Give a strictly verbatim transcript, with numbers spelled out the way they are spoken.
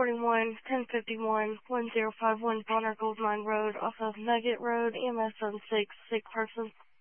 forty-one, ten fifty-one, one zero five one Bonner Gold Mine Road off of Nugget Road, E M S on six, sick person.